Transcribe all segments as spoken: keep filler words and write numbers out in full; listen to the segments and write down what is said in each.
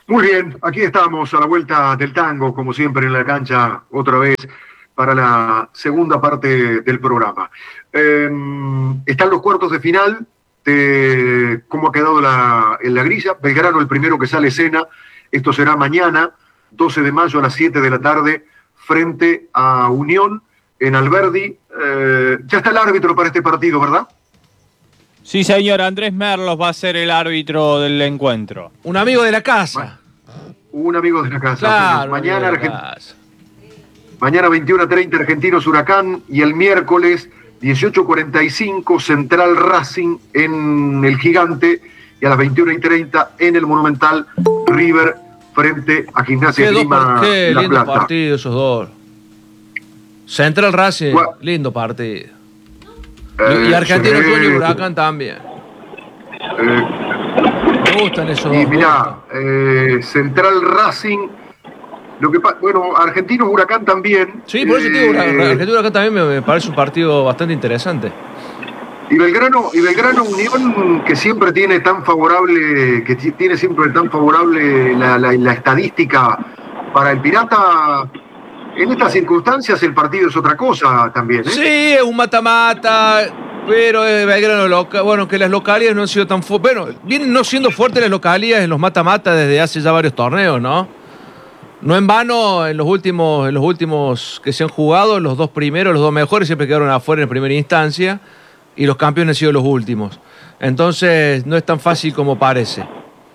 Muy bien, aquí estamos a la vuelta del tango, como siempre en la cancha, otra vez para la segunda parte del programa. Eh, están los cuartos de final, de cómo ha quedado la, en la grilla. Belgrano el primero que sale escena, esto será mañana, doce de mayo a las siete de la tarde, frente a Unión en Alberdi. Eh, ya está el árbitro para este partido, ¿verdad? Sí, señor, Andrés Merlos va a ser el árbitro del encuentro. Un amigo de la casa. Un amigo de la casa. Claro, Mañana, amigo de la Argent... casa. Mañana veintiuno treinta Argentinos Huracán y el miércoles dieciocho cuarenta y cinco Central Racing en el Gigante y a las veintiuno treinta en el Monumental River frente a Gimnasia Qué, de Grima qué La lindo Plata. partido esos dos. Central Racing, Gua- lindo partido. Eh, y Argentinos sí, Junior Huracán también. eh, Me gustan esos y dos. mirá, eh, Central Racing, lo que pa- bueno, Argentinos Huracán también. Sí, por eso te digo, eh, Argentinos Huracán también me, me parece un partido bastante interesante. Y Belgrano, y Belgrano Unión, que siempre tiene tan favorable, que ti- tiene siempre tan favorable la, la- la estadística para el Pirata, en estas circunstancias el partido es otra cosa también, ¿eh? Sí, es un mata-mata, pero es Belgrano local. Bueno, que las localidades no han sido tan fuertes. Bueno, vienen no siendo fuertes las localidades en los mata-mata desde hace ya varios torneos, ¿no? No en vano, en los últimos, en los últimos que se han jugado, los dos primeros, los dos mejores siempre quedaron afuera en primera instancia y los campeones han sido los últimos. Entonces, no es tan fácil como parece.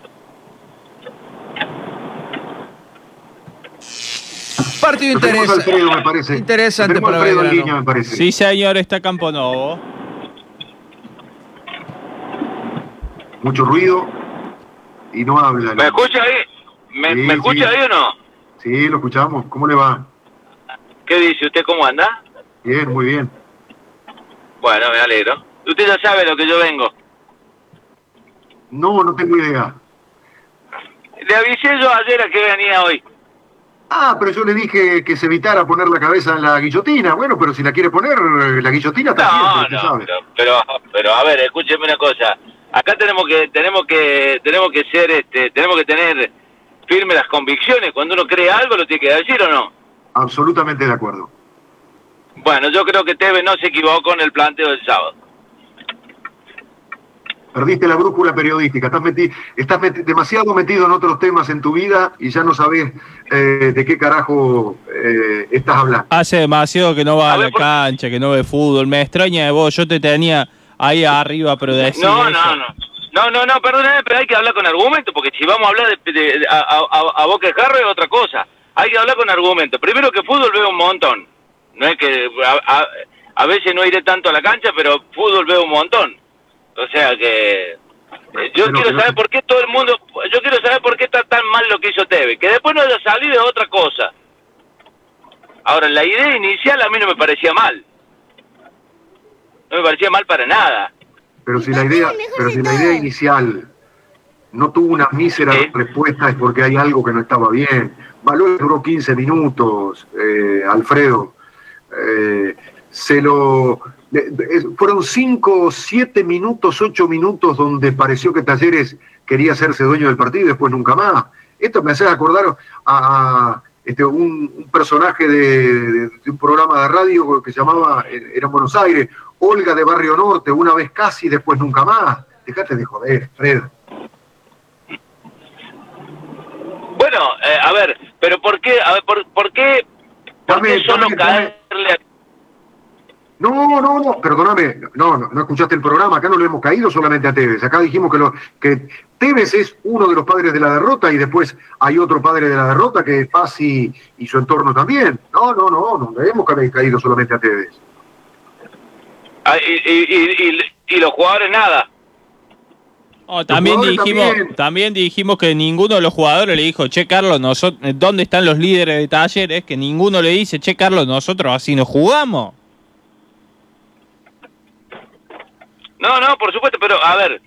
Partido Lo tenemos a interesante. Alfredo, me parece. Interesante Lo tenemos a para Alfredo en Belgrano. línea, me parece. Sí, señor, está Camponovo. Mucho ruido y no habla. ¿Me escucha ahí? ¿Me, Sí, ¿me escucha sí. ahí o no? Sí, lo escuchamos. ¿Cómo le va? ¿Qué dice usted? ¿Cómo anda? Bien, muy bien. Bueno, me alegro. Usted ya sabe lo que yo vengo. No, no tengo idea. Le avisé yo ayer a que venía hoy. Ah, pero yo le dije que se evitara poner la cabeza en la guillotina. Bueno, pero si la quiere poner, la guillotina también, No, usted no, sabe. pero, pero, pero a ver, escúcheme una cosa. Acá tenemos que, tenemos que, tenemos que ser, este, tenemos que tener firmes las convicciones. Cuando uno cree algo, lo tiene que decir o no. Absolutamente de acuerdo. Bueno, yo creo que Tevez no se equivocó en el planteo del sábado. Perdiste la brújula periodística, estás, meti estás meti demasiado metido en otros temas en tu vida y ya no sabés eh, de qué carajo eh, estás hablando. Hace demasiado que no va A a ver, la por- cancha, que no ve fútbol. Me extraña de vos, yo te tenía ahí arriba, pero decir No, eso. no, no. No, no, no, perdóname, pero hay que hablar con argumentos, porque si vamos a hablar de, de- de- a, a, a boca de jarro es otra cosa. Hay que hablar con argumentos. Primero que fútbol veo un montón. No es que a, a, a veces no iré tanto a la cancha, pero fútbol veo un montón. O sea que eh, yo Pero quiero que no saber se- por qué todo el mundo, yo quiero saber por qué está tan mal lo que hizo Tevez. Que después no haya salido es otra cosa. Ahora, la idea inicial a mí no me parecía mal. No me parecía mal para nada. Pero si la idea, pero si la idea inicial no tuvo una mísera ¿Sí? respuesta es porque hay algo que no estaba bien. Valor duró quince minutos, eh, Alfredo. Eh, se lo de- de- fueron cinco, siete minutos, ocho minutos donde pareció que Talleres quería hacerse dueño del partido y después nunca más. Esto me hace acordar a, a, este, un, un personaje de, de- de un programa de radio que se llamaba, era en Buenos Aires, Olga de Barrio Norte, una vez casi, después nunca más. Dejate de joder, Fred. Bueno, eh, a ver, pero ¿por qué, a ver, por, por qué, por Dame, qué solo dame, dame. caerle a... No, no, no, perdóname, no, no, no escuchaste el programa, acá no le hemos caído solamente a Tevez, acá dijimos que, lo, que Tevez es uno de los padres de la derrota y después hay otro padre de la derrota que es Paz y, y su entorno también. No, no, no, no le hemos ca- caído solamente a Tevez. Ah, y, y, y, y, y los jugadores nada? Oh, también jugadores dijimos, también. también dijimos que ninguno de los jugadores le dijo, che Carlos, nosotros, ¿dónde están los líderes de Talleres? Que ninguno le dice, che Carlos, nosotros así nos jugamos. No, no, por supuesto, pero a ver,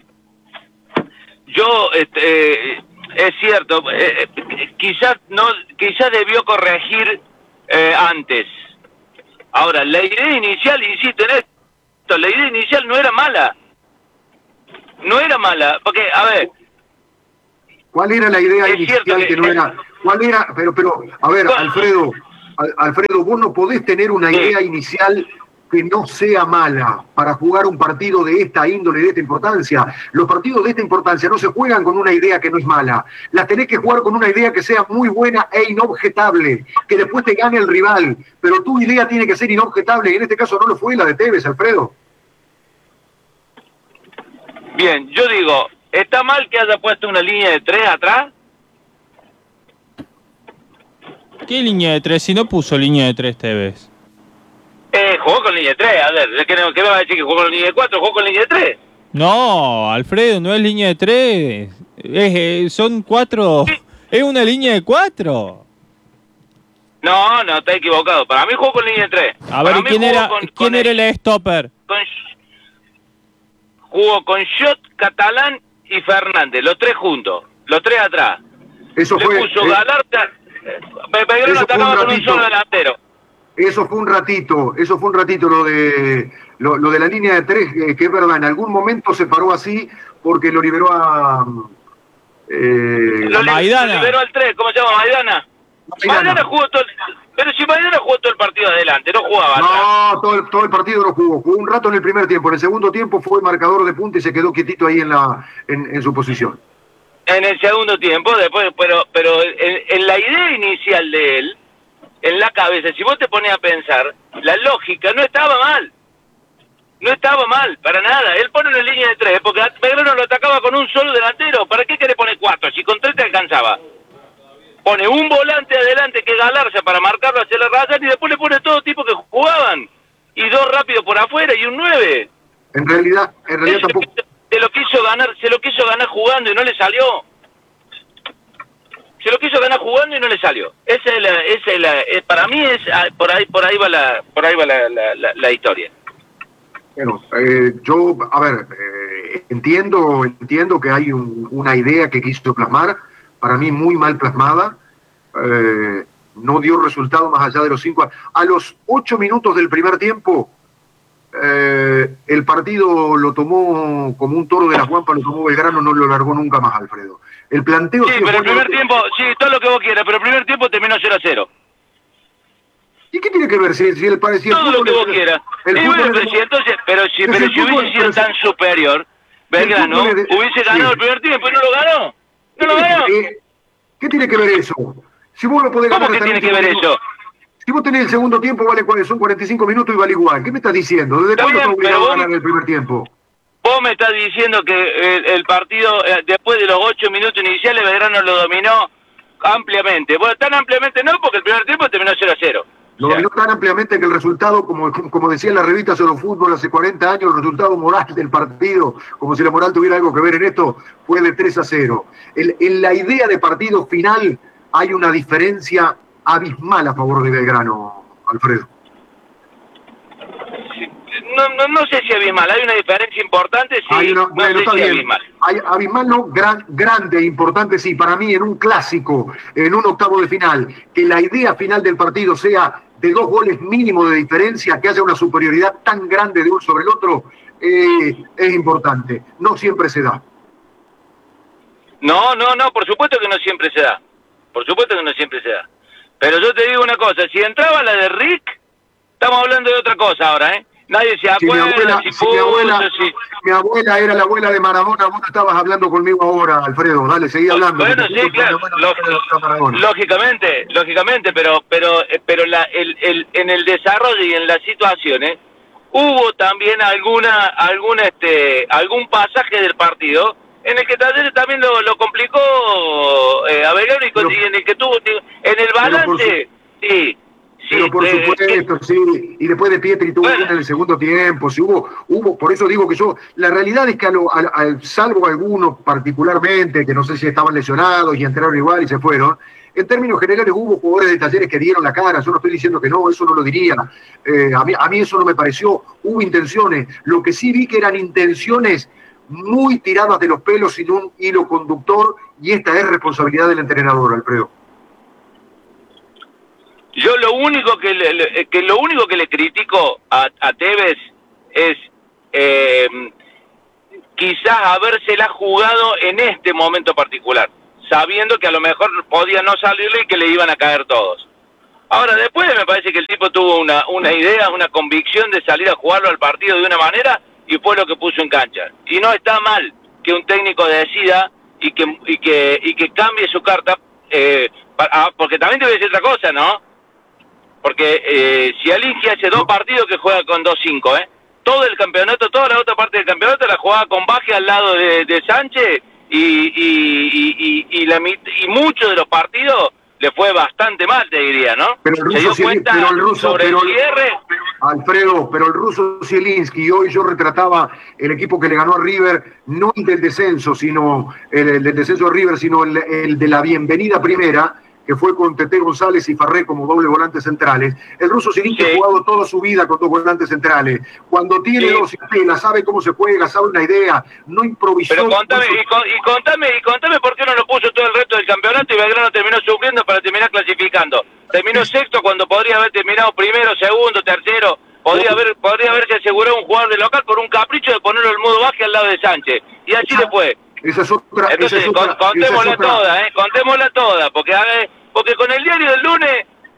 yo, este, eh, es cierto, eh, eh, quizás no, quizás debió corregir eh, antes. Ahora, la idea inicial, insisto en esto, la idea inicial no era mala, no era mala, porque, a ver, ¿Cuál era la idea Es inicial cierto que, que- no era? ¿Cuál era? Pero, pero, a ver, Bueno. Alfredo, Al- Alfredo, vos no podés tener una Sí. idea inicial que no sea mala para jugar un partido de esta índole, de esta importancia. Los partidos de esta importancia no se juegan con una idea que no es mala. Las tenés que jugar con una idea que sea muy buena e inobjetable, que después te gane el rival. Pero tu idea tiene que ser inobjetable, y en este caso no lo fue la de Tevez, Alfredo. Bien, yo digo, ¿está mal que haya puesto una línea de tres atrás? ¿Qué línea de tres? Si no puso línea de tres Tevez. Eh, jugó con línea de tres, a ver, ¿qué, qué me va a decir que jugó con línea de cuatro? ¿Jugó con línea de tres? No, Alfredo, no es línea de tres. Es, eh, son cuatro. Sí. Es una línea de cuatro. No, no, está equivocado. Para mí jugó con línea de tres. A ver, Para ¿y mí quién jugó era, con- quién con era el- el stopper? con- jugó con Schott, Catalán y Fernández, los tres juntos, los tres atrás. Eso Le fue, puso eh, Galarza, Belgrano eso fue atacaba un con un ratito. solo delantero. eso fue un ratito, eso fue un ratito lo de lo, lo de la línea de tres, eh, que es verdad, en algún momento se paró así porque lo liberó a eh, Lo li- Maidana. lo liberó al tres, ¿cómo se llama? Maidana. Maidana. Maidana jugó todo el, pero si Maidana jugó todo el partido adelante, no jugaba atrás. No, todo el, todo el partido no jugó. Jugó un rato en el primer tiempo. En el segundo tiempo fue marcador de punta y se quedó quietito ahí en la en, en su posición. En el segundo tiempo, después, pero pero en, en la idea inicial de él, en la cabeza, si vos te pones a pensar, la lógica no estaba mal. No estaba mal, para nada. Él pone una línea de tres, porque Belgrano lo atacaba con un solo delantero. ¿Para qué quiere poner cuatro? Si con tres te alcanzaba. Pone un volante adelante que es Galarza para marcarlo hacia la raya y después le pone todo tipo que jugaban. Y dos rápidos por afuera y un nueve. En realidad, en realidad Eso tampoco. se lo quiso ganar, se lo quiso ganar jugando y no le salió. Se lo quiso ganar jugando y no le salió. Esa es la, esa es la, eh, para mí es ah, por ahí, por ahí va la, por ahí va la, la, la, la historia. Bueno, eh, yo, a ver, eh, entiendo, entiendo que hay un- una idea que quiso plasmar, para mí muy mal plasmada, eh, no dio resultado más allá de los cinco. A los ocho minutos del primer tiempo, eh, el partido lo tomó como un toro de la Juanpa, lo tomó Belgrano, no lo largó nunca más, Alfredo. El planteo... Sí, sí pero el fue- primer tiempo, sí, todo lo que vos quieras, pero el primer tiempo terminó cero a cero. ¿Y qué tiene que ver si, si el parecía... Todo lo que vos quieras. El Y fútbol bueno, es- pero si entonces, pero si, es pero el si fútbol, hubiese sido pero si- tan superior, Belgrano fútbol es de- hubiese ganado sí. el primer tiempo y no lo ganó. No lo ganó. Eh, ¿Qué tiene que ver eso? Si vos lo podés ¿Cómo ganar que hasta el tiene que ver último eso? minuto. Si vos tenés el segundo tiempo, vale cuáles son cuarenta y cinco minutos y vale igual. ¿Qué me estás diciendo? ¿Desde Está cuándo bien, está obligado pero a vos- ganar el primer tiempo? Vos me estás diciendo que el, el partido, eh, después de los ocho minutos iniciales, Belgrano lo dominó ampliamente. Bueno, tan ampliamente no, porque el primer tiempo terminó cero a cero. Lo O sea, dominó tan ampliamente que el resultado, como, como decía en la revista Solo Fútbol hace cuarenta años, el resultado moral del partido, como si la moral tuviera algo que ver en esto, fue de tres a cero. El- en la idea de partido final hay una diferencia abismal a favor de Belgrano, Alfredo. no, no, no sé si abismal, hay una diferencia importante, sí, Hay una- no bueno, sé está si bien. abismal. Hay, abismal no, gran, grande, importante, sí, para mí en un clásico, en un octavo de final, que la idea final del partido sea de dos goles mínimo de diferencia, que haya una superioridad tan grande de uno sobre el otro, eh, es importante. No siempre se da. No, no, no, por supuesto que no siempre se da. Por supuesto que no siempre se da. Pero yo te digo una cosa, si entraba la de Rick, estamos hablando de otra cosa ahora, ¿eh? Nadie se Si mi acuerda, abuela, si si mi puso, abuela, si... mi abuela era la abuela de Maradona, vos no estabas hablando conmigo ahora, Alfredo. Dale, seguí hablando. Bueno, porque sí, tú sos claro, la abuela de lógico- Maradona. lógicamente, lógicamente, pero pero eh, pero la, el, el, en el desarrollo y en las situaciones hubo también alguna algún este algún pasaje del partido en el que Talleres también lo, lo complicó eh, a Belgrano y, con- Pero- y en el que tuvo en el pero por balance, sí, sí, Pero por eh, supuesto, sí. Y después de Pietri tuvo Bueno. una en el segundo tiempo. Si hubo, hubo, por eso digo que yo, la realidad es que a lo, a- a- salvo algunos particularmente, que no sé si estaban lesionados y entraron igual y se fueron, en términos generales hubo jugadores de Talleres que dieron la cara. Yo no estoy diciendo que no, eso no lo diría. Eh, a, mí, a mí eso no me pareció. Hubo intenciones. Lo que sí vi que eran intenciones muy tiradas de los pelos sin un hilo conductor, y esta es responsabilidad del entrenador, Alfredo. Yo lo único que le, le- que lo único que le critico a, a Tevez es eh, quizás habérsela jugado en este momento particular. sabiendo que a lo mejor podía no salirle y que le iban a caer todos. Ahora, después me parece que el tipo tuvo una, una idea, una convicción de salir a jugarlo al partido de una manera y fue lo que puso en cancha. Y no está mal que un técnico decida y que y que, y que cambie su carta, eh, para, porque también te voy a decir otra cosa, ¿no? Porque eh, si Alinsky hace dos partidos que juega con dos cinco, ¿eh? Todo el campeonato, toda la otra parte del campeonato la jugaba con Baje al lado de, de Sánchez y, y, y, y, y, la, y muchos de los partidos le fue bastante mal, te diría, ¿no? Pero el ruso, se dio sí, cuenta pero el ruso, sobre pero el cierre. Alfredo, pero el ruso Zielinski, hoy yo retrataba el equipo que le ganó a River, no el del descenso, sino el, el del descenso de River, sino el, el de la bienvenida primera, que fue con Tete González y Farré como doble volantes centrales. El ruso Zielinski sí. ha jugado toda su vida con dos volantes centrales. Cuando tiene sí. dos sistemas, sabe cómo se juega, sabe una idea, no improvisó. Pero contame, y, con, y, contame, y contame por qué no lo puso todo el resto del campeonato y Belgrano terminó sufriendo para terminar clasificando. Terminó sexto cuando podría haber terminado primero, segundo, tercero. Podría haber podría haberse asegurado un jugador de local por un capricho de ponerlo el modo Baje al lado de Sánchez. Y así le fue. Esa es otra. Entonces, esa es otra, contémosla esa es otra. toda, ¿eh? Contémosla toda, porque, porque con el diario del lunes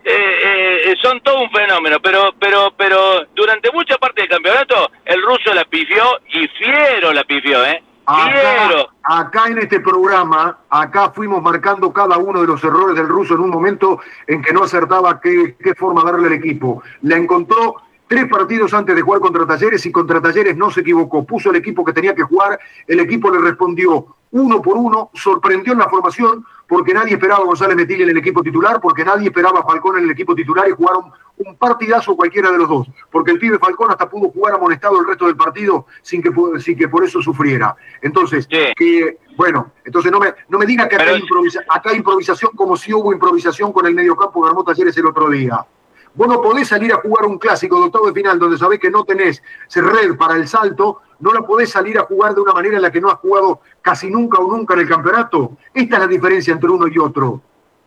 eh, eh, son todo un fenómeno, pero pero pero durante mucha parte del campeonato el ruso la pifió y fiero la pifió, ¿eh? Acá, acá en este programa, acá fuimos marcando cada uno de los errores del ruso en un momento en que no acertaba qué, qué forma darle al equipo. La encontró tres partidos antes de jugar contra Talleres y contra Talleres no se equivocó. Puso el equipo que tenía que jugar, el equipo le respondió uno por uno, sorprendió en la formación porque nadie esperaba a González Metilli en el equipo titular, porque nadie esperaba a Falcón en el equipo titular y jugaron un partidazo cualquiera de los dos, porque el pibe Falcón hasta pudo jugar amonestado el resto del partido sin que, sin que por eso sufriera. Entonces, sí. que bueno, entonces no me, no me diga que acá, Pero... hay improvisa, acá hay improvisación como si hubo improvisación con el mediocampo que armó Talleres el otro día. Vos no podés salir a jugar un clásico de octavo de final donde sabés que no tenés red para el salto, no la podés salir a jugar de una manera en la que no has jugado casi nunca o nunca en el campeonato. Esta es la diferencia entre uno y otro.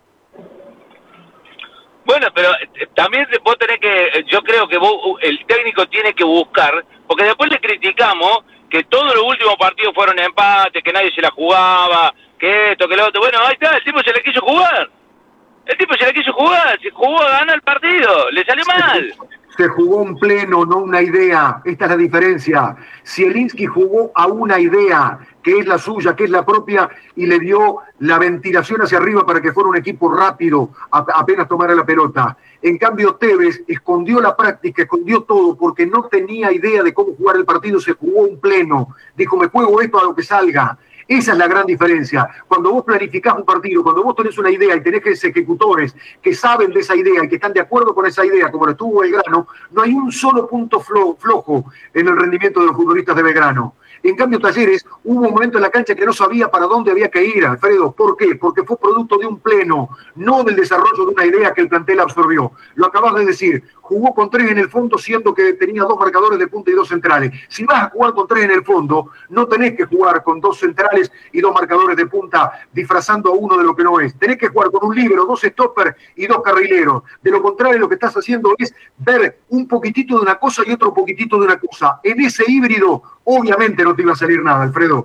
Bueno, pero también vos tenés que, yo creo que vos, el técnico tiene que buscar, porque después le criticamos que todos los últimos partidos fueron empates, que nadie se la jugaba, que esto, que lo otro. Bueno, ahí está, el tipo se la quiso jugar. El tipo se la quiso jugar, se jugó a ganar el partido, le salió mal. Se jugó un pleno, no una idea. Esta es la diferencia. Zielinski jugó a una idea, que es la suya, que es la propia, y le dio la ventilación hacia arriba para que fuera un equipo rápido, apenas tomara la pelota. En cambio, Tevez escondió la práctica, escondió todo, porque no tenía idea de cómo jugar el partido, se jugó un pleno. Dijo, me juego esto a lo que salga. Esa es la gran diferencia. Cuando vos planificás un partido, cuando vos tenés una idea y tenés ejecutores que saben de esa idea y que están de acuerdo con esa idea, como lo estuvo Belgrano, no hay un solo punto flo, flojo en el rendimiento de los futbolistas de Belgrano. En cambio, Talleres, hubo un momento en la cancha que no sabía para dónde había que ir, Alfredo. ¿Por qué? Porque fue producto de un pleno, no del desarrollo de una idea que el plantel absorbió. Lo acabas de decir, jugó con tres en el fondo, siendo que tenía dos marcadores de punta y dos centrales. Si vas a jugar con tres en el fondo, no tenés que jugar con dos centrales y dos marcadores de punta, disfrazando a uno de lo que no es. Tenés que jugar con un líbero, dos stoppers y dos carrileros. De lo contrario, lo que estás haciendo es ver un poquitito de una cosa y otro poquitito de una cosa. En ese híbrido, obviamente no te iba a salir nada, Alfredo.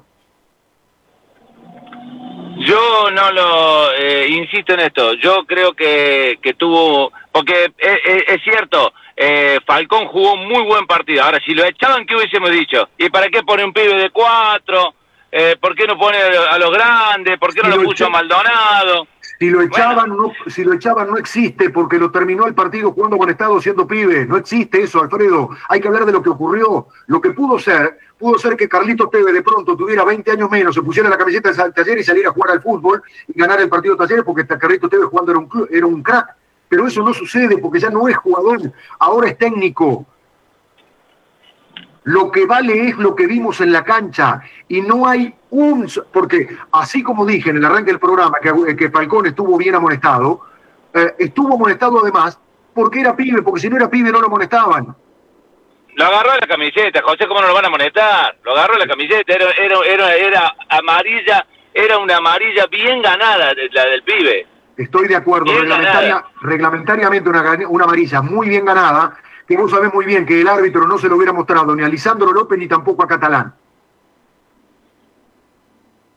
Yo no lo eh, insisto en esto. Yo creo que, que tuvo, porque es, es, es cierto, eh, Falcón jugó un muy buen partido. Ahora, si lo echaban, ¿qué hubiésemos dicho? ¿Y para qué pone un pibe de cuatro? Eh, ¿Por qué no pone a los grandes? ¿Por qué no si lo, lo puso echa... a Maldonado? Si lo echaban, bueno. no, si lo echaban no existe, porque lo terminó el partido jugando con Estado siendo pibe. No existe eso, Alfredo. Hay que hablar de lo que ocurrió. Lo que pudo ser, pudo ser que Carlitos Tevez de pronto tuviera veinte años menos, se pusiera la camiseta de Talleres y saliera a jugar al fútbol y ganar el partido de Talleres, porque Carlitos Tevez jugando era un, era un crack. Pero eso no sucede porque ya no es jugador, ahora es técnico. Lo que vale es lo que vimos en la cancha y no hay un... Porque así como dije en el arranque del programa que, que Falcón estuvo bien amonestado, eh, estuvo amonestado además porque era pibe, porque si no era pibe no lo amonestaban. Lo agarró en la camiseta, José, ¿cómo no lo van a amonestar? Lo agarró en la camiseta, era, era, era, era amarilla, era una amarilla bien ganada la del pibe. Estoy de acuerdo, reglamentaria, reglamentariamente una, una amarilla muy bien ganada, que vos sabés muy bien que el árbitro no se lo hubiera mostrado ni a Lisandro López ni tampoco a Catalán.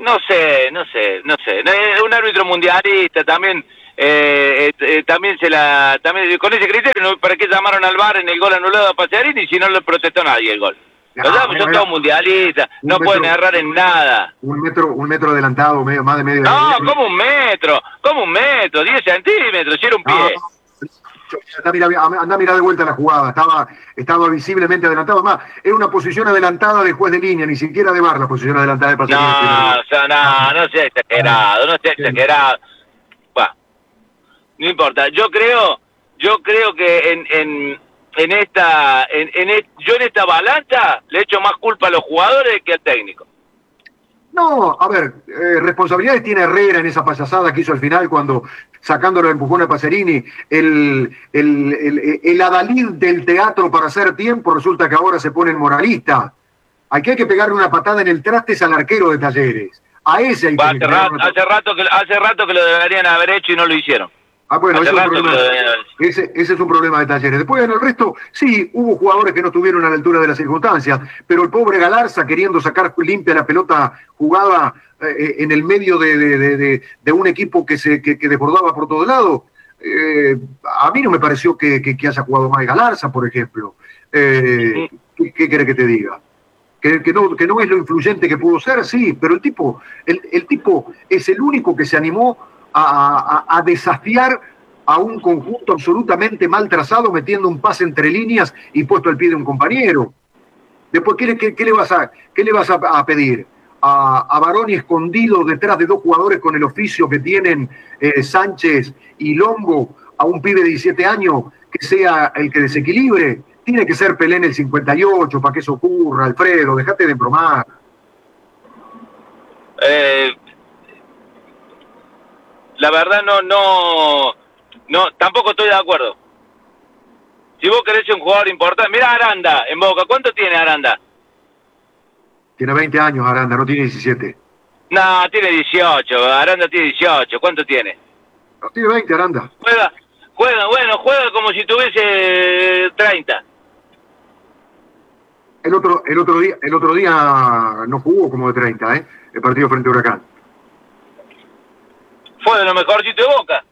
No sé, no sé, no sé. Un árbitro mundialista también, eh, eh, también se la, también con ese criterio, ¿no? ¿Para qué llamaron al V A R en el gol anulado a Pacerini si no le protestó nadie el gol? No, Los datos son todos mundialistas, no metro, pueden errar en nada. Un metro, un metro adelantado, medio, más de medio. No, metro. como un metro, como un metro, diez centímetros, si era un pie. No. Anda a, mirar, anda a mirar de vuelta la jugada, estaba, estaba visiblemente adelantado. Además, es una posición adelantada de juez de línea, ni siquiera de V A R la posición adelantada de Pacerini. No, o sea, no, no sea exagerado, no sea exagerado. Bah, no importa, yo creo, yo creo que en, en, en esta, en, en, yo en esta balanza le echo más culpa a los jugadores que al técnico. No, a ver, eh, responsabilidades tiene Herrera en esa payasada que hizo al final cuando, sacándolo de empujón a Pacerini, el, el, el, el adalid del teatro para hacer tiempo resulta que ahora se pone en moralista. Aquí hay que pegarle una patada en el traste al arquero de Talleres. A ese hay que hace, rato, hace, rato que, hace rato que lo deberían haber hecho y no lo hicieron. Ah, bueno, ese es, un problema, que... ese, ese es un problema de Talleres. Después en el resto, sí, hubo jugadores que no estuvieron a la altura de las circunstancias, pero el pobre Galarza, queriendo sacar limpia la pelota jugada eh, en el medio de, de, de, de, de un equipo que se que, que desbordaba por todos lados, eh, a mí no me pareció que, que, que haya jugado más Galarza, por ejemplo. Eh, ¿Qué, qué querés que te diga? Que, que, no, que no es lo influyente que pudo ser, sí, pero el tipo, el, el tipo es el único que se animó A, a, a desafiar a un conjunto absolutamente mal trazado, metiendo un pase entre líneas y puesto el pie de un compañero. Después, ¿qué le, qué, qué le vas a, qué le vas a, a pedir? A, a Baroni escondido detrás de dos jugadores con el oficio que tienen eh, Sánchez y Longo, a un pibe de diecisiete años que sea el que desequilibre. Tiene que ser Pelé en el cincuenta y ocho para que eso ocurra, Alfredo, dejate de embromar. Eh... La verdad no, no, no, tampoco estoy de acuerdo. Si vos querés un jugador importante, mira Aranda en Boca, ¿cuánto tiene Aranda? Tiene veinte años Aranda, no tiene diecisiete. No, tiene dieciocho, Aranda tiene dieciocho, ¿cuánto tiene? No, tiene veinte Aranda. Juega, juega, bueno, juega como si tuviese treinta. El otro, el otro día, el otro día no jugó como de treinta, ¿eh? El partido frente a Huracán. Fue de lo mejorcito de Boca.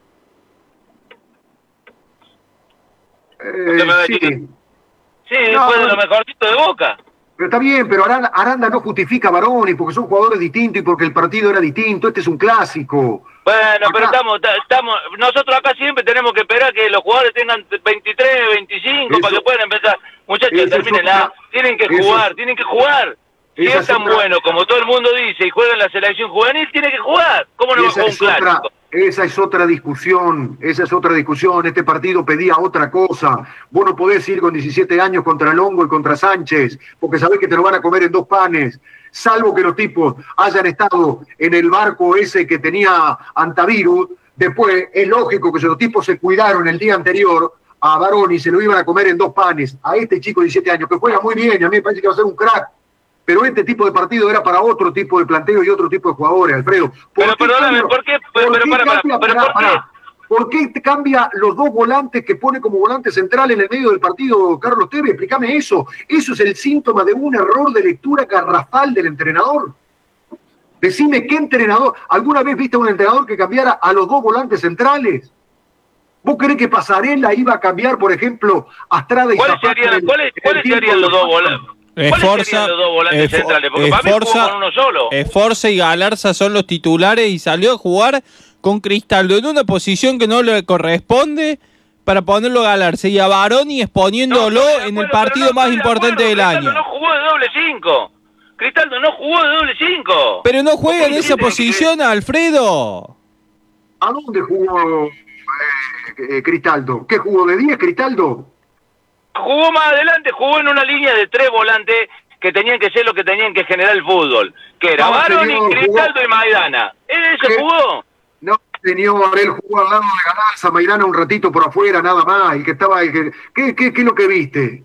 Eh, sí, sí no, fue de lo mejorcito de Boca. Pero está bien, pero Aranda, Aranda no justifica a Baroni porque son jugadores distintos y porque el partido era distinto. Este es un clásico. Bueno, acá, pero estamos, estamos, nosotros acá siempre tenemos que esperar que los jugadores tengan veintitrés, veinticinco eso, para que puedan empezar. Muchachos, termínenla. Tienen que jugar, eso, tienen que jugar. Si es tan otra, bueno como todo el mundo dice y juega en la selección juvenil, tiene que jugar. ¿Cómo no va a jugar un clásico? Otra, esa es otra discusión, esa es otra discusión. Este partido pedía otra cosa. Vos no podés ir con diecisiete años contra Longo y contra Sánchez, porque sabés que te lo van a comer en dos panes. Salvo que los tipos hayan estado en el barco ese que tenía antivirus, después es lógico que los tipos se cuidaron el día anterior a Baroni, se lo iban a comer en dos panes. A este chico de diecisiete años, que juega muy bien, y a mí me parece que va a ser un crack. Pero este tipo de partido era para otro tipo de planteo y otro tipo de jugadores, Alfredo. Pero perdóname, ¿por qué? Pero, ¿por qué para, cambia, para, para, ¿por qué? ¿Por qué cambia los dos volantes que pone como volante central en el medio del partido Carlos Tevez? Explícame eso. Eso es el síntoma de un error de lectura garrafal del entrenador. Decime qué entrenador. ¿Alguna vez viste a un entrenador que cambiara a los dos volantes centrales? ¿Vos creés que Pasarela iba a cambiar, por ejemplo, a Astrada y ¿Cuáles serían, ¿cuáles, ¿cuáles serían los dos volantes? Esforza, los dos volantes Esfor, centrales? Porque para mí jugó con uno solo. Esforza y Galarza son los titulares y salió a jugar con Cristaldo en una posición que no le corresponde para ponerlo a Galarza y a Baroni exponiéndolo no, en el partido no, más importante del Cristaldo año. No jugó de doble cinco. Cristaldo no jugó de doble cinco. Pero no juega en esa posición, Alfredo. ¿A dónde jugó eh, Cristaldo? ¿Qué jugó de diez, Cristaldo? Jugó más adelante, jugó en una línea de tres volantes que tenían que ser lo que tenían que generar el fútbol, que era no, Baroni, Cristaldo jugó... y Maidana. ¿Eso ¿Qué? jugó? No, señor, él jugó al lado de Galarza, Maidana un ratito por afuera, nada más, el que estaba... El que... ¿Qué, qué, ¿Qué es lo que viste?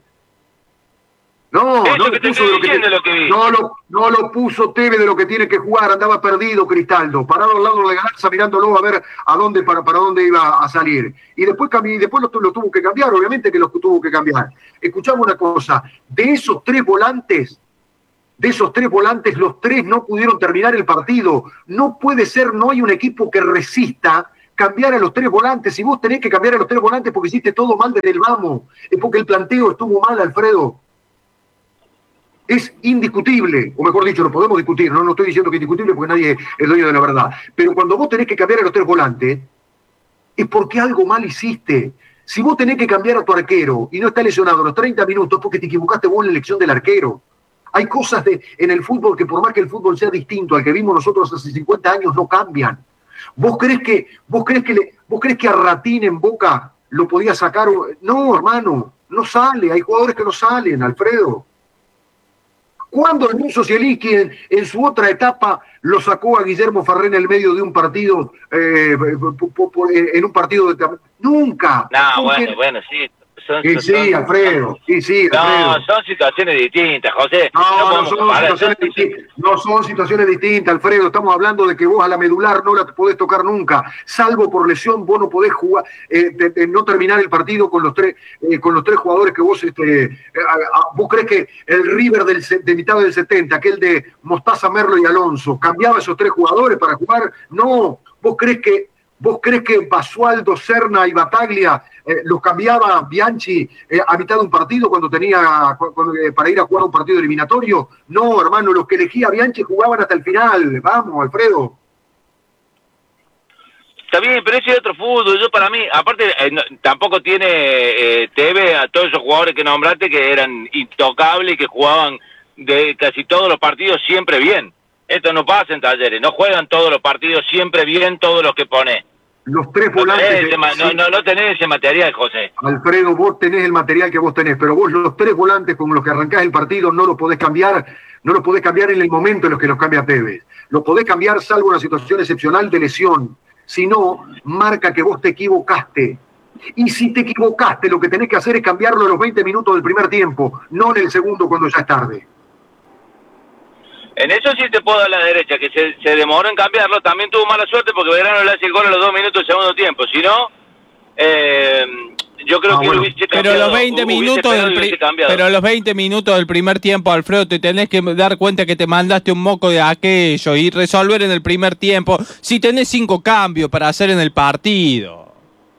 No, Eso no que te puso estoy lo que, diciendo lo que vi. No lo, no lo puso Tevez de lo que tiene que jugar, andaba perdido Cristaldo, parado al lado de Galarza mirándolo a ver a dónde para, para dónde iba a salir. Y después, y después lo, lo tuvo que cambiar, obviamente que lo tuvo que cambiar. Escuchamos una cosa, de esos tres volantes, De esos tres volantes, los tres no pudieron terminar el partido. No puede ser, no hay un equipo que resista cambiar a los tres volantes. Si vos tenés que cambiar a los tres volantes porque hiciste todo mal desde el vamos, es porque el planteo estuvo mal, Alfredo. Es indiscutible, o mejor dicho, lo podemos discutir, no, no estoy diciendo que es indiscutible porque nadie es dueño de la verdad. Pero cuando vos tenés que cambiar a los tres volantes, es porque algo mal hiciste. Si vos tenés que cambiar a tu arquero y no está lesionado a los treinta minutos, es porque te equivocaste vos en la elección del arquero. Hay cosas de, en el fútbol que por más que el fútbol sea distinto al que vimos nosotros hace cincuenta años, no cambian. ¿Vos crees que, vos crees que, le, vos crees que a Ratín en Boca lo podía sacar? No, hermano, no sale. Hay jugadores que no salen, Alfredo. ¿Cuándo el Muso Zielinski en, en su otra etapa lo sacó a Guillermo Farré en el medio de un partido, eh, en un partido de... Nunca. No, bueno, bueno, sí. Son, y son, sí, son, Alfredo, y sí, Alfredo. No, son situaciones distintas, José. No, no, no, son situaciones distintas, no son situaciones distintas, Alfredo. Estamos hablando de que vos a la medular no la podés tocar nunca, salvo por lesión. Vos no podés jugar, eh, de, de no terminar el partido con los tres, eh, con los tres jugadores que vos, este, eh, a, vos crees que el River del, de mitad del setenta, aquel de Mostaza, Merlo y Alonso, cambiaba esos tres jugadores para jugar. No, vos crees que ¿Vos crees que Basualdo, Serna y Bataglia eh, los cambiaba Bianchi eh, a mitad de un partido cuando tenía cuando, eh, para ir a jugar un partido eliminatorio? No, hermano, los que elegía Bianchi jugaban hasta el final. Vamos, Alfredo. Está bien, pero ese es otro fútbol. Yo para mí, aparte, eh, no, tampoco tiene eh, T V a todos esos jugadores que nombraste que eran intocables y que jugaban de casi todos los partidos siempre bien. Esto no pasa en Talleres, no juegan todos los partidos siempre bien todos los que pones. Los tres no volantes... Tenés ese, no, no, no tenés ese material, José. Alfredo, vos tenés el material que vos tenés, pero vos los tres volantes con los que arrancás el partido no los podés cambiar, no los podés cambiar en el momento en los que los cambia Tevez. Los podés cambiar salvo una situación excepcional de lesión. Si no, marca que vos te equivocaste. Y si te equivocaste, lo que tenés que hacer es cambiarlo a los veinte minutos del primer tiempo, no en el segundo cuando ya es tarde. En eso sí te puedo dar la derecha, que se, se demoró en cambiarlo. También tuvo mala suerte porque Belgrano le hace el gol a los dos minutos del segundo tiempo. Si no, eh, yo creo ah, que bueno. hubiese cambiado. Pero los veinte minutos del pri- pero los veinte minutos del primer tiempo, Alfredo, te tenés que dar cuenta que te mandaste un moco de aquello y resolver en el primer tiempo. Si tenés cinco cambios para hacer en el partido.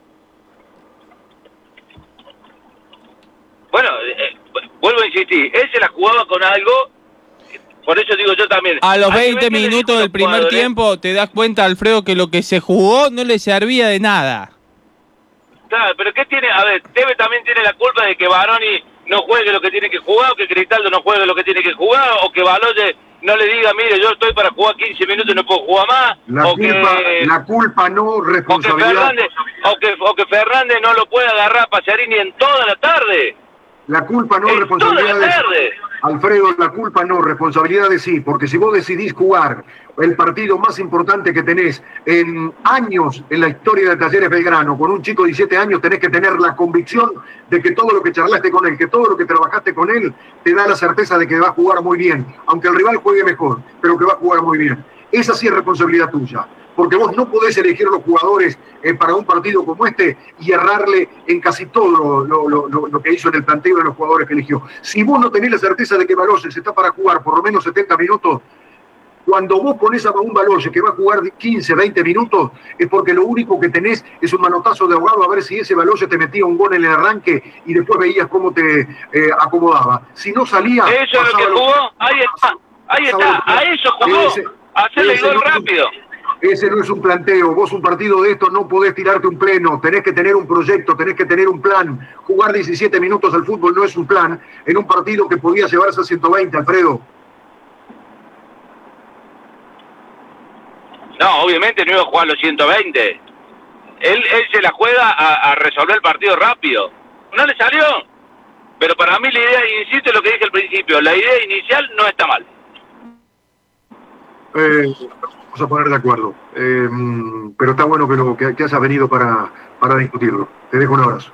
Bueno, eh, vuelvo a insistir, él se la jugaba con algo. Por eso digo yo también. A los veinte minutos del primer tiempo te das cuenta, Alfredo, que lo que se jugó no le servía de nada. Claro, pero ¿qué tiene? A ver, Tevez también tiene la culpa de que Baroni no juegue lo que tiene que jugar, o que Cristaldo no juegue lo que tiene que jugar, o que Baloye no le diga, mire, yo estoy para jugar quince minutos y no puedo jugar más. La, o culpa, que, la culpa no, responsabilidad. O que, Fernández, o, que, o que Fernández no lo pueda agarrar a Pacharini en toda la tarde. La culpa no, en responsabilidad toda la tarde. de... Alfredo, la culpa no, responsabilidad de sí, porque si vos decidís jugar el partido más importante que tenés en años en la historia de Talleres Belgrano, con un chico de diecisiete años, tenés que tener la convicción de que todo lo que charlaste con él, que todo lo que trabajaste con él, te da la certeza de que va a jugar muy bien, aunque el rival juegue mejor, pero que va a jugar muy bien. Esa sí es responsabilidad tuya, porque vos no podés elegir los jugadores eh, para un partido como este y errarle en casi todo lo, lo, lo, lo que hizo en el planteo de los jugadores que eligió. Si vos no tenés la certeza de que Baloyes está para jugar por lo menos setenta minutos, cuando vos ponés a un Baloyes que va a jugar quince, veinte minutos, es porque lo único que tenés es un manotazo de ahogado a ver si ese Baloyes te metía un gol en el arranque y después veías cómo te eh, acomodaba. Si no salía... Eso es lo que jugó, ahí está, ahí está, a eso jugó. Hacerle el gol rápido. Ese no es un planteo. Vos un partido de esto no podés tirarte un pleno. Tenés que tener un proyecto, tenés que tener un plan. Jugar diecisiete minutos al fútbol no es un plan en un partido que podía llevarse a ciento veinte, Alfredo. No, obviamente no iba a jugar los ciento veinte. Él, él se la juega a, a resolver el partido rápido. No le salió. Pero para mí la idea, insisto en lo que dije al principio, la idea inicial no está mal. Eh, vamos a poner de acuerdo, eh, pero está bueno que, lo, que, que hayas venido para, para discutirlo. Te dejo un abrazo.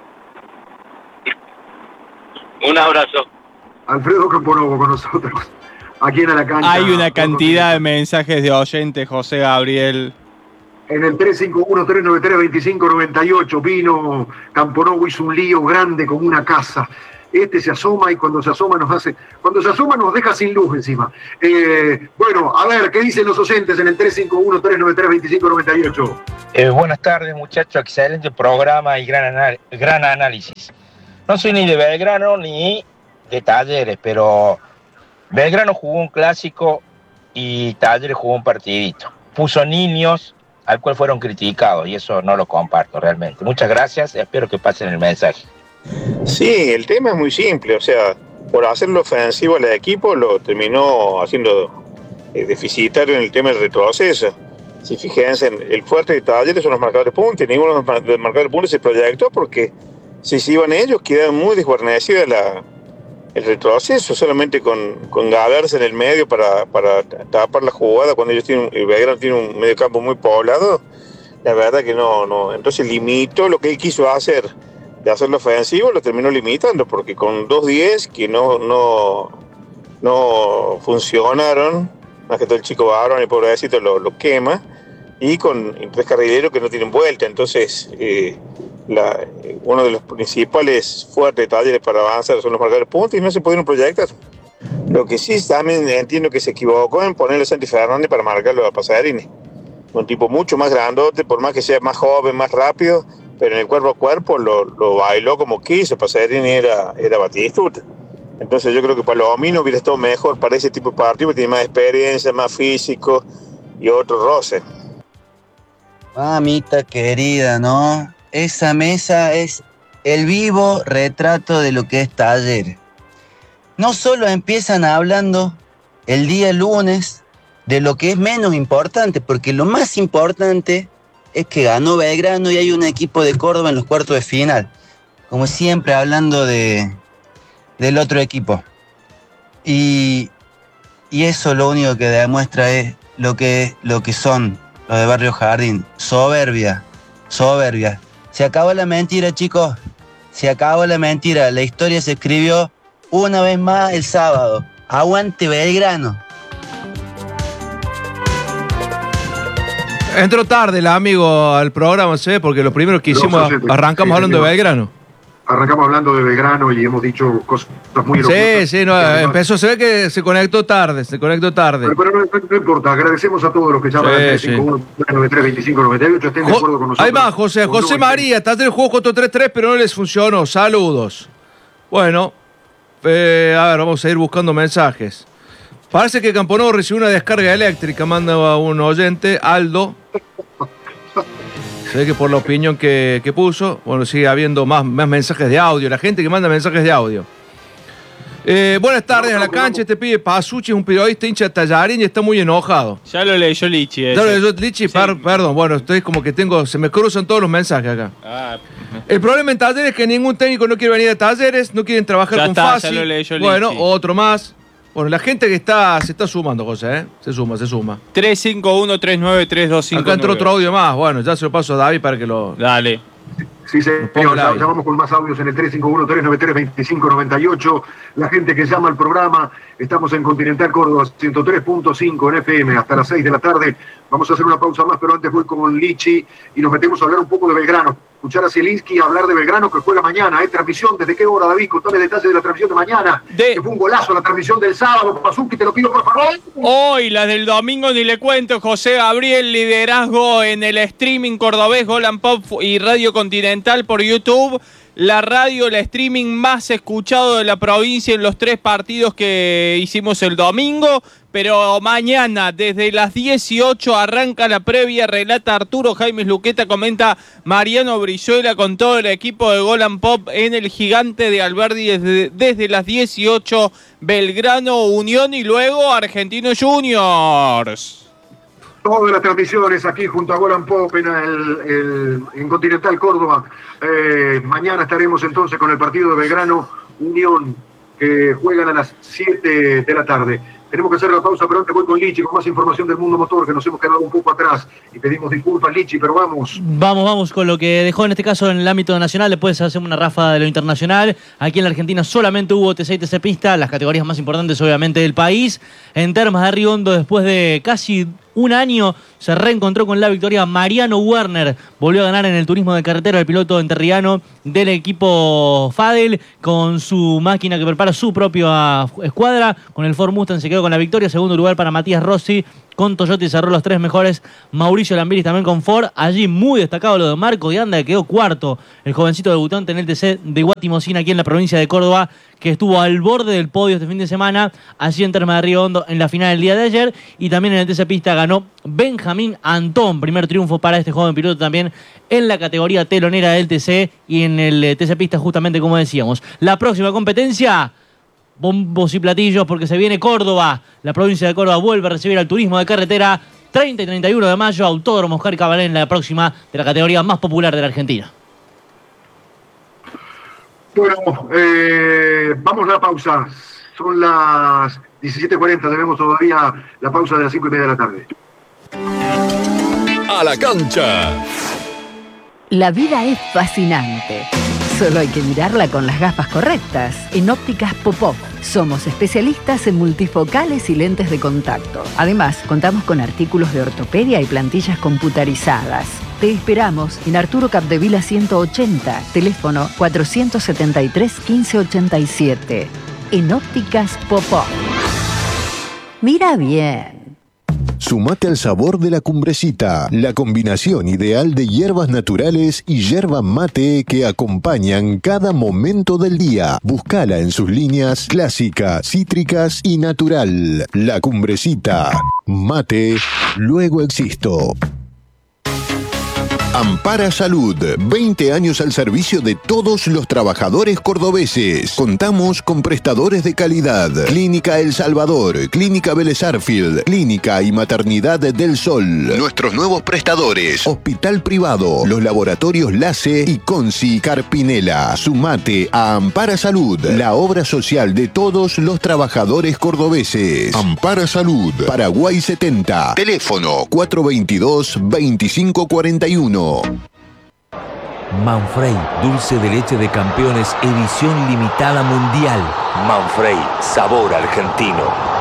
Un abrazo. Alfredo Camponovo con nosotros, aquí en A la Cancha. Hay una cantidad de mensajes de oyentes, José Gabriel. En el tres cinco uno, tres nueve tres, dos cinco nueve ocho vino Camponovo, hizo un lío grande como una casa. este se asoma y cuando se asoma nos hace, cuando se asoma nos deja sin luz encima. Eh, bueno, a ver, ¿qué dicen los oyentes en el tres cinco uno, tres nueve tres, dos cinco nueve ocho? Eh, buenas tardes, muchachos, excelente programa y gran, anal- gran análisis. No soy ni de Belgrano ni de Talleres, pero Belgrano jugó un clásico y Talleres jugó un partidito. Puso niños al cual fueron criticados y eso no lo comparto realmente. Muchas gracias, espero que pasen el mensaje. Sí, el tema es muy simple, o sea, por hacerlo ofensivo al equipo lo terminó haciendo eh, deficitario en el tema del retroceso. Si fíjense, el fuerte de Talleres son los marcadores de puntos, ninguno de los marcadores de puntos se proyectó porque si se iban ellos quedaban muy desguarnecidos la, el retroceso, solamente con, con Galarza en el medio para, para tapar la jugada cuando ellos tienen, el Belgrano tiene un medio campo muy poblado, la verdad que no, no, entonces limitó lo que él quiso hacer, de hacerlo ofensivo, lo terminó limitando, porque con dos diez que no, no, no funcionaron, más que todo el chico varón, el pobrecito lo, lo quema, y con tres carrileros que no tienen vuelta, entonces eh, la, uno de los principales fuertes Talleres para avanzar son los marcadores de puntos y no se pudieron proyectar. Lo que sí también entiendo que se equivocó en ponerle a Santi Fernández para marcarlo a Pasarini, un tipo mucho más grandote, por más que sea más joven, más rápido, pero en el cuerpo a cuerpo lo, lo bailó como quiso. Pasarini era, era Batistuta. Entonces yo creo que Palomino hubiera estado mejor para ese tipo de partido, porque tiene más experiencia, más físico y otro roce. Mamita querida, ¿no? Esa mesa es el vivo retrato de lo que es Talleres. No solo empiezan hablando el día lunes de lo que es menos importante, porque lo más importante es que ganó Belgrano y hay un equipo de Córdoba en los cuartos de final. Como siempre hablando de, del otro equipo. Y, y eso lo único que demuestra es lo que, lo que son los de Barrio Jardín. Soberbia, soberbia. Se acabó la mentira, chicos. Se acabó la mentira. La historia se escribió una vez más el sábado. Aguante Belgrano. Entró tarde el amigo al programa, ¿sí? Porque lo primero que hicimos, no, arrancamos sí, hablando sí, de Belgrano. Arrancamos hablando de Belgrano y hemos dicho cosas muy elocuentes. Sí, sí, no, empezó, se ve que se conectó tarde, se conectó tarde. Pero, pero no, no, no importa, agradecemos a todos los que llaman al tres cinco uno, nueve tres, dos cinco nueve ocho, estén de acuerdo con nosotros. Ahí va, José, José María, está del juego cuatro tres tres, pero no les funcionó, saludos. Bueno, eh, a ver, vamos a ir buscando mensajes. Parece que Camponovo recibió una descarga eléctrica, manda a un oyente, Aldo. Se ve que por la opinión que, que puso, bueno, sigue habiendo más, más mensajes de audio, la gente que manda mensajes de audio. Eh, buenas tardes a la cancha, este pibe Pasucci es un periodista hincha de Tallarín y está muy enojado. Ya lo leyó Lichi. Ya lo leyó Lichi, sí. per, perdón, bueno, estoy como que tengo, se me cruzan todos los mensajes acá. Ah. El problema en Talleres es que ningún técnico no quiere venir a Talleres, no quieren trabajar ya con está, Fassi. Ya lo leyó Lichi. Bueno, otro más. Bueno, la gente que está se está sumando, José, ¿eh? Se suma, se suma. tres cinco uno, tres nueve tres, dos cinco nueve. Acá entró otro audio más. Bueno, ya se lo paso a David para que lo... Dale. Sí, señor, ya, ya vamos con más audios en el tres cinco uno, tres nueve tres, dos cinco nueve ocho. La gente que llama al programa, estamos en Continental Córdoba, ciento tres punto cinco en F M, hasta las seis de la tarde. Vamos a hacer una pausa más, pero antes voy con Lichi y nos metemos a hablar un poco de Belgrano. Escuchar a Zielinski hablar de Belgrano que juega mañana. ¿eh? Transmisión, ¿desde qué hora, David? Contame detalles de la transmisión de mañana. De... Que fue un golazo la transmisión del sábado. Pasucci, te lo pido por favor. Hoy, la del domingo, ni le cuento. José Gabriel, liderazgo en el streaming cordobés, Golan Pop y Radio Continental por YouTube. La radio, el streaming más escuchado de la provincia en los tres partidos que hicimos el domingo. Pero mañana, desde las dieciocho, arranca la previa, relata Arturo Jaimes Luqueta, comenta Mariano Brizuela con todo el equipo de Golan Pop en el Gigante de Alberdi desde, desde las dieciocho, Belgrano Unión y luego Argentinos Juniors. Todas las transmisiones aquí junto a Golan Pop en, el, el, en Continental Córdoba. Eh, mañana estaremos entonces con el partido de Belgrano Unión, que juegan a las siete de la tarde. Tenemos que hacer la pausa, pero antes voy con Lichi con más información del mundo motor, que nos hemos quedado un poco atrás y pedimos disculpas, Lichi, pero vamos. Vamos, vamos con lo que dejó en este caso en el ámbito nacional. Después hacemos una ráfaga de lo internacional. Aquí en la Argentina solamente hubo T seis y T C Pista, las categorías más importantes obviamente del país. En Termas de Río Hondo, después de casi un año se reencontró con la victoria. Mariano Werner volvió a ganar en el turismo de carretera, el piloto enterriano del equipo Fadel, con su máquina que prepara su propia escuadra. Con el Ford Mustang se quedó con la victoria. Segundo lugar para Matías Rossi con Toyota y cerró los tres mejores. Mauricio Lambiris también con Ford. Allí muy destacado lo de Marco Dianda, que quedó cuarto, el jovencito debutante en el T C de Guatimocina, aquí en la provincia de Córdoba, que estuvo al borde del podio este fin de semana, allí en Termas de Río Hondo en la final del día de ayer. Y también en el T C Pista ganó Benjamín Antón, primer triunfo para este joven piloto también en la categoría telonera del T C y en el T C Pista, justamente como decíamos. La próxima competencia, bombos y platillos, porque se viene Córdoba. La provincia de Córdoba vuelve a recibir al turismo de carretera. treinta y treinta y uno de mayo, Autódromo Oscar Cabalén, la próxima de la categoría más popular de la Argentina. Bueno, eh, vamos a la pausa. Son las diecisiete cuarenta, tenemos todavía la pausa de las cinco y media de la tarde. A la cancha. La vida es fascinante. Solo hay que mirarla con las gafas correctas. En Ópticas Popov somos especialistas en multifocales y lentes de contacto. Además, contamos con artículos de ortopedia y plantillas computarizadas. Te esperamos en Arturo Capdevila ciento ochenta, teléfono cuatrocientos setenta y tres, quince ochenta y siete. En Ópticas Popov. Mira bien. Sumate al sabor de la Cumbrecita, la combinación ideal de hierbas naturales y yerba mate que acompañan cada momento del día. Búscala en sus líneas clásica, cítricas y natural. La Cumbrecita. Mate, luego existo. Ampara Salud, veinte años al servicio de todos los trabajadores cordobeses. Contamos con prestadores de calidad. Clínica El Salvador, Clínica Vélez Arfield, Clínica y Maternidad del Sol. Nuestros nuevos prestadores: Hospital Privado, los laboratorios LACE y Conci Carpinela. Sumate a Ampara Salud, la obra social de todos los trabajadores cordobeses. Ampara Salud, Paraguay setenta, teléfono cuatro veintidós, veinticinco cuarenta y uno. Manfrey, dulce de leche de campeones, edición limitada mundial. Manfrey, sabor argentino.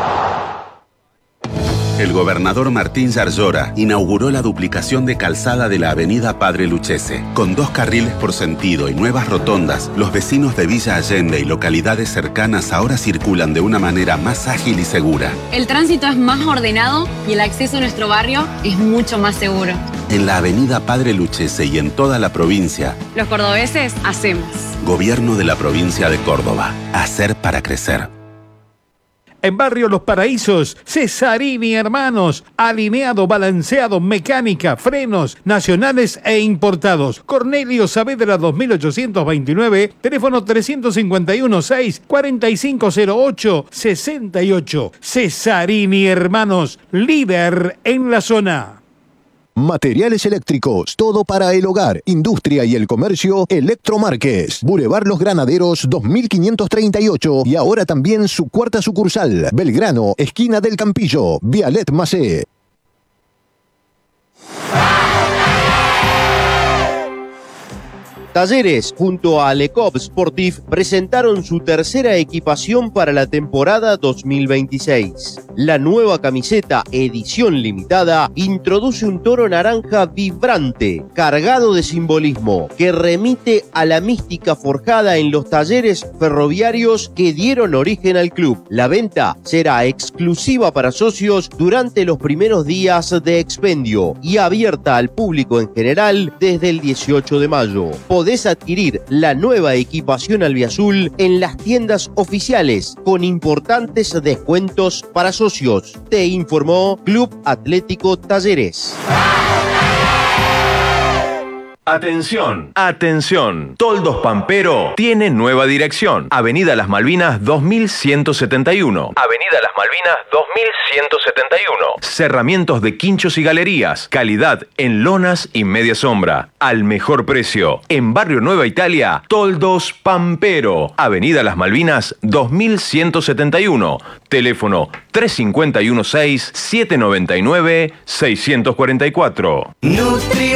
El gobernador Martín Yarlora inauguró la duplicación de calzada de la avenida Padre Lucchese. Con dos carriles por sentido y nuevas rotondas, los vecinos de Villa Allende y localidades cercanas ahora circulan de una manera más ágil y segura. El tránsito es más ordenado y el acceso a nuestro barrio es mucho más seguro. En la avenida Padre Lucchese y en toda la provincia, los cordobeses hacemos. Gobierno de la provincia de Córdoba. Hacer para crecer. En Barrio Los Paraísos, Cesarini Hermanos, alineado, balanceado, mecánica, frenos, nacionales e importados. Cornelio Saavedra dos mil ochocientos veintinueve, teléfono trescientos cincuenta y uno, seis, cuarenta y cinco cero ocho, sesenta y ocho. Cesarini Hermanos, líder en la zona. Materiales eléctricos, todo para el hogar, industria y el comercio. Electromarques, Boulevard Los Granaderos dos mil quinientos treinta y ocho y ahora también su cuarta sucursal, Belgrano, esquina del Campillo, Vialet Macé. Talleres, junto a Lecop Sportif, presentaron su tercera equipación para la temporada dos mil veintiséis. La nueva camiseta, edición limitada, introduce un toro naranja vibrante, cargado de simbolismo, que remite a la mística forjada en los talleres ferroviarios que dieron origen al club. La venta será exclusiva para socios durante los primeros días de expendio y abierta al público en general desde el dieciocho de mayo. Podés adquirir la nueva equipación albiazul en las tiendas oficiales con importantes descuentos para socios. Te informó Club Atlético Talleres. Atención, atención. Toldos Pampero tiene nueva dirección. Avenida Las Malvinas dos mil ciento setenta y uno. Avenida Las Malvinas dos mil ciento setenta y uno. Cerramientos de quinchos y galerías. Calidad en lonas y media sombra. Al mejor precio. En Barrio Nueva Italia, Toldos Pampero. Avenida Las Malvinas dos mil ciento setenta y uno. Teléfono tres cinco uno seis, siete nueve nueve, seis cuatro cuatro. Nutri